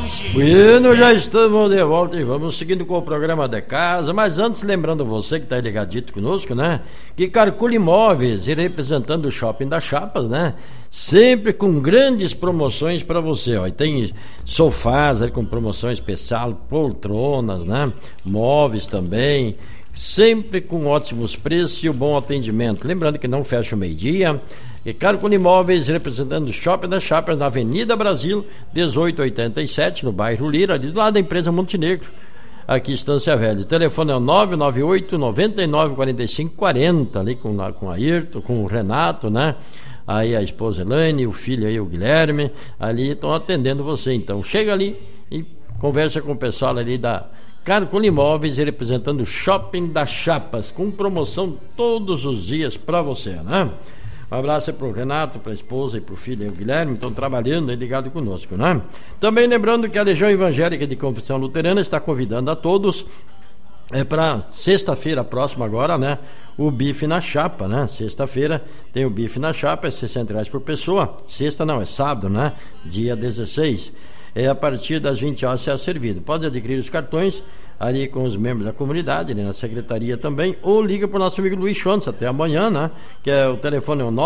Bueno, já estamos de volta e vamos seguindo com o programa de casa, mas antes lembrando você que está ligadito conosco, né, que Carcula Imóveis, e representando o Shopping das Chapas, né, sempre com grandes promoções para você, ó, e tem sofás aí com promoção especial, poltronas, né, móveis também, sempre com ótimos preços e um bom atendimento, lembrando que não fecha o meio-dia. E Carcula Imóveis, representando o Shopping das Chapas, na Avenida Brasil, 1887, no bairro Lira, ali do lado da empresa Montenegro, aqui Estância Velha. O telefone é o 998-994540, ali com a Ayrton, com o Renato, né? Aí a esposa Elaine, o filho aí, o Guilherme, ali estão atendendo você. Então, chega ali e conversa com o pessoal ali da Carcula Imóveis, representando o Shopping das Chapas, com promoção todos os dias para você, né? Um abraço para o Renato, para a esposa e para o filho e o Guilherme, estão trabalhando aí ligado conosco, né? Também lembrando que a Legião Evangélica de Confissão Luterana está convidando a todos para sexta-feira próxima agora, né? O bife na chapa, né? Sexta-feira tem o bife na chapa, é R$60 por pessoa. Sexta não, é sábado, né? Dia 16. A partir das 20 horas será servido. Pode adquirir os cartões ali com os membros da comunidade, ali na secretaria também, ou liga para o nosso amigo Luiz Schantz até amanhã, né? Que é o telefone é o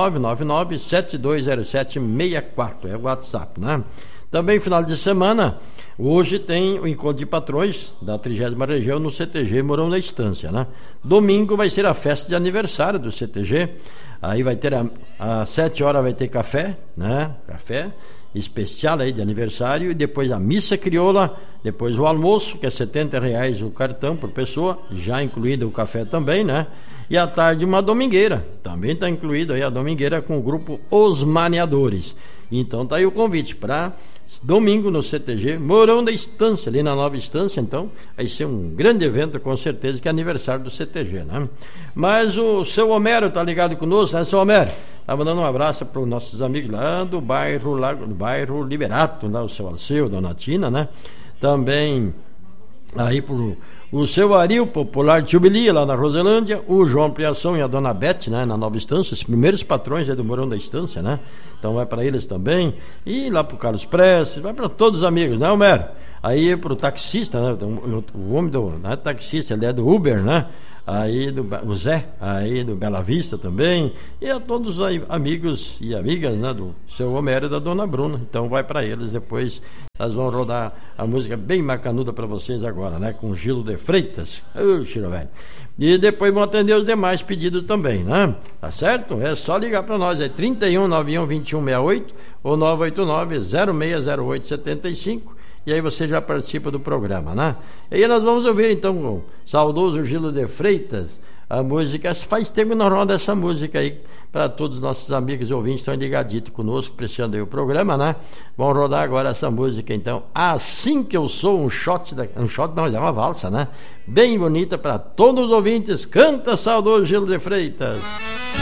999-7207-64, é o WhatsApp, né? Também final de semana, hoje tem o encontro de patrões da 30ª região no CTG Morão da Estância, né? Domingo vai ser a festa de aniversário do CTG, aí vai ter às 7 horas vai ter café, né? Café especial aí de aniversário, e depois a missa crioula, depois o almoço, que é R$70 o cartão por pessoa, já incluído o café também, né? E à tarde uma domingueira, também está incluído aí a domingueira com o grupo Os Maneadores. Então tá aí o convite para domingo no CTG Morão da Estância, ali na Nova Estância. Então vai ser um grande evento, com certeza, que é aniversário do CTG, né? Mas o seu Homero tá ligado conosco, né, seu Homero? Tá mandando um abraço para os nossos amigos lá do bairro Liberato, lá o seu Alceu, Dona Tina, né? Também aí pro o seu Aril, Popular de Jubilee, lá na Roselândia, o João Ampliação e a Dona Bete, né, na Nova Estância, os primeiros patrões aí do Morão da Estância, né? Então vai para eles também. E lá pro Carlos Prestes, vai para todos os amigos, né, Homero? Aí pro taxista, né? O homem do não é taxista, ele é do Uber, né? Aí o Zé, aí do Bela Vista também, e a todos os amigos e amigas, né, do seu Homero e da Dona Bruna. Então vai para eles, depois nós vamos rodar a música bem macanuda para vocês agora, né, com Gilo de Freitas, Chiro velho. E depois vão atender os demais pedidos também, né? Tá certo? É só ligar para nós, é 3191-2168 ou 989-060875. E aí você já participa do programa, né? E aí nós vamos ouvir então o saudoso Gilo de Freitas, a música. Faz tempo que nós rodamos essa música aí para todos os nossos amigos e ouvintes que estão ligaditos conosco, prestando aí o programa, né? Vamos rodar agora essa música então. Assim que eu sou, um shot não, é uma valsa, né? Bem bonita para todos os ouvintes. Canta, saudoso Gilo de Freitas.